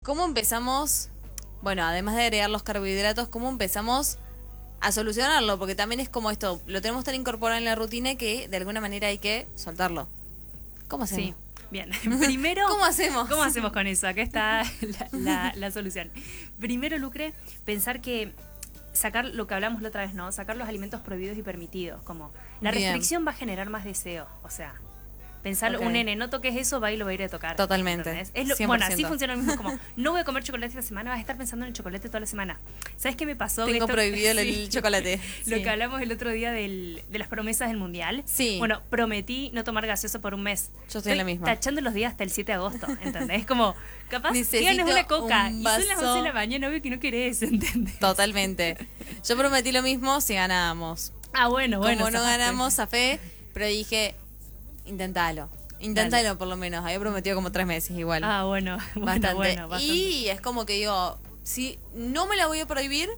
¿cómo empezamos? Bueno, además de agregar los carbohidratos, ¿cómo empezamos a solucionarlo? Porque también es como esto, lo tenemos tan incorporado en la rutina que de alguna manera hay que soltarlo. ¿Cómo hacemos? Sí, bien. Primero, ¿Cómo hacemos? ¿Cómo hacemos con eso? Acá está la solución. Primero, Lucre, pensar que sacar lo que hablamos la otra vez, ¿no? Sacar los alimentos prohibidos y permitidos. Como la Bien. restricción va a generar más deseo. O sea, pensar Ok. un nene, no toques eso, va y lo va a ir a tocar. Totalmente. ¿Entendés? Es lo, 100%. bueno, así funciona lo mismo. Como, no voy a comer chocolate esta semana, vas a estar pensando en el chocolate toda la semana. ¿Sabes qué me pasó? Tengo Esto- prohibido sí. el chocolate. Lo Sí. que hablamos el otro día de las promesas del mundial. Sí. Bueno, prometí no tomar gaseosa por un mes. Yo estoy en la misma. Tachando los días hasta el 7 de agosto, ¿entendés? Como, capaz Necesito ganas una coca un y son las vaso. 11 de la mañana, obvio que no querés, ¿entendés? Totalmente. Yo prometí lo mismo si ganábamos. Ah, bueno. Como no zafaste. ganamos a fe, pero dije, inténtalo. Inténtalo por lo menos. Había prometido como 3 meses igual. Ah, bueno. Bastante. Bastante. Y es como que digo, si no me la voy a prohibir,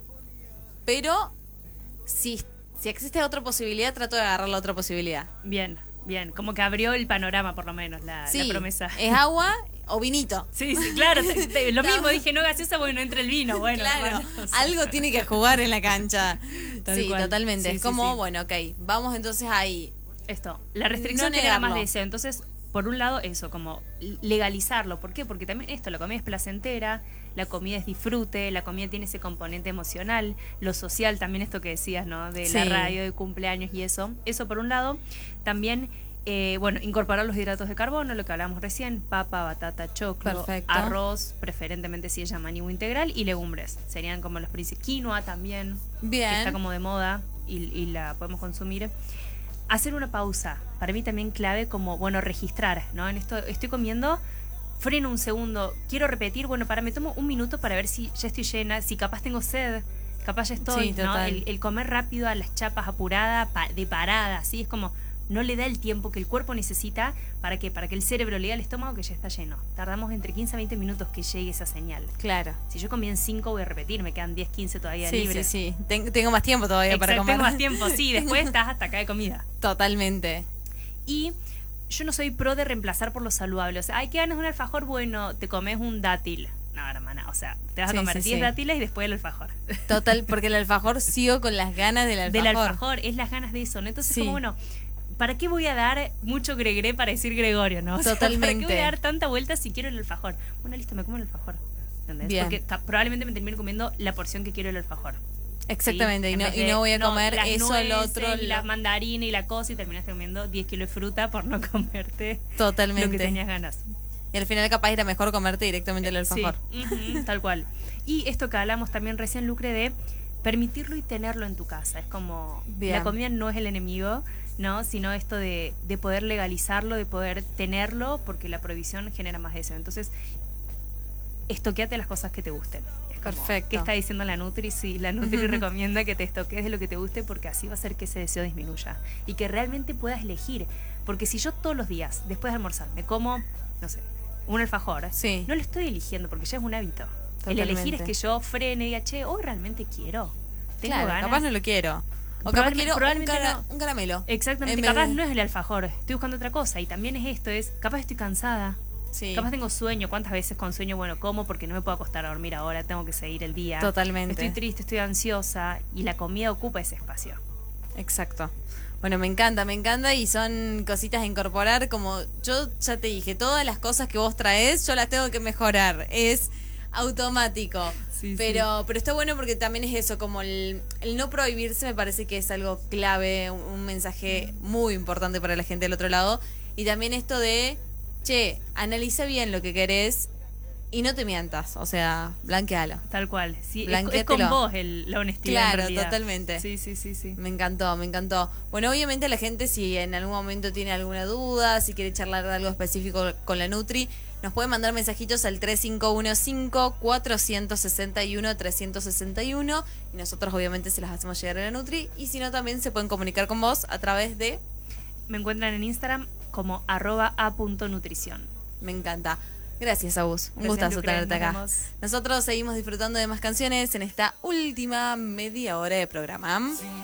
pero si existe otra posibilidad, trato de agarrar la otra posibilidad. Bien. Como que abrió el panorama, por lo menos, la Sí, promesa. es agua o vinito. Sí, claro. Lo mismo, No. dije, no gaseosa porque no entra el vino. Bueno, Claro, hermano, o sea, algo tiene que jugar en la cancha. Tal Sí, cual. totalmente. Sí, es sí, como, sí. bueno, ok, vamos entonces ahí. Esto, la restricción No genera más negarlo. deseo. Entonces, por un lado, eso, como legalizarlo. ¿Por qué? Porque también esto, la comida es placentera, la comida es disfrute, la comida tiene ese componente emocional, lo social, también esto que decías, ¿no? De la Sí. radio, de cumpleaños y eso. Eso por un lado. También, bueno, incorporar los hidratos de carbono, lo que hablamos recién, papa, batata, choclo, Perfecto. arroz, preferentemente si es yamaní o integral, y legumbres. Serían como los principales. Quinoa también, Bien. que está como de moda y la podemos consumir. Hacer una pausa, para mí también clave como, bueno, registrar, ¿no? En esto estoy comiendo, freno un segundo, quiero repetir, bueno, me tomo un minuto para ver si ya estoy llena, si capaz tengo sed, capaz ya estoy, Sí, ¿no? total. El comer rápido a las chapas, apurada, de parada, así es como, no le da el tiempo que el cuerpo necesita para que el cerebro le diga al estómago que ya está lleno. Tardamos entre 15 a 20 minutos que llegue esa señal. Claro. Si yo comí en 5 voy a repetir, me quedan 10, 15 todavía Sí, libres. sí. Tengo más tiempo todavía para Exacto, comer. tengo más tiempo, sí, después estás hasta acá de comida. Totalmente. Y yo no soy pro de reemplazar por lo saludable. O sea, ay, ¿qué ganas de un alfajor? Bueno, te comes un dátil. No, hermana, o sea, te vas Sí, a comer sí, 10 sí. dátiles y después el alfajor. Total, porque el alfajor sigo con las ganas del alfajor. Del alfajor, es las ganas de eso, ¿no? Entonces, Sí. como bueno, ¿para qué voy a dar mucho gregre para decir Gregorio, no? O sea, ¿para qué Totalmente. voy a dar tanta vuelta si quiero el alfajor? Bueno, listo, me como el alfajor. ¿Entendés? Bien. Porque probablemente me termino comiendo la porción que quiero el alfajor. Exactamente, ¿sí? y, no, En vez y de, no voy a comer las eso, nueces, lo otro. y la mandarina y la cosa, y terminaste comiendo 10 kilos de fruta por no comerte Totalmente. lo que tenías ganas. Y al final capaz era mejor comerte directamente el alfajor. Sí, ujú, tal cual. Y esto que hablamos también recién, Lucre, de permitirlo y tenerlo en tu casa. Es como, Bien. la comida no es el enemigo, ¿no? Sino esto de poder legalizarlo, de poder tenerlo, porque la prohibición genera más deseo. Entonces, estoqueate las cosas que te gusten. Es como, Perfecto. ¿qué está diciendo la Nutri? Sí, la Nutri recomienda que te estoques de lo que te guste porque así va a hacer que ese deseo disminuya. Y que realmente puedas elegir. Porque si yo todos los días, después de almorzar, me como, no sé, un alfajor, Sí. no lo estoy eligiendo porque ya es un hábito. Totalmente. El elegir es que yo frene y diga, che, hoy realmente quiero. Tengo Claro, ganas. capaz no lo quiero. O capaz quiero Probablemente no. un caramelo. Exactamente, En vez capaz de- no es el alfajor, estoy buscando otra cosa. Y también es esto, capaz estoy cansada. Sí. Capaz tengo sueño, ¿cuántas veces con sueño? Bueno, como porque no me puedo acostar a dormir ahora, tengo que seguir el día. Totalmente. Estoy triste, estoy ansiosa y la comida ocupa ese espacio. Exacto. Bueno, me encanta y son cositas a incorporar. Como yo ya te dije, todas las cosas que vos traes, yo las tengo que mejorar. Es automático. Sí, pero está bueno porque también es eso, como el no prohibirse me parece que es algo clave, un mensaje muy importante para la gente del otro lado. Y también esto de, che, analiza bien lo que querés y no te mientas. O sea, blanquealo. Tal cual. Sí, es Blanquéatelo. con vos la honestidad. en Claro, realidad. totalmente. Sí. Me encantó. Bueno, obviamente la gente si en algún momento tiene alguna duda, si quiere charlar de algo específico con la Nutri, nos puede mandar mensajitos al 3515-461-361 y nosotros obviamente se las hacemos llegar a la Nutri. Y si no, también se pueden comunicar con vos a través de... Me encuentran en Instagram como @a.nutrición. Me encanta. Gracias, Agus. Un Gracias, gustazo Lucre. tenerte Nos acá. vemos. Nosotros seguimos disfrutando de más canciones en esta última media hora de programa.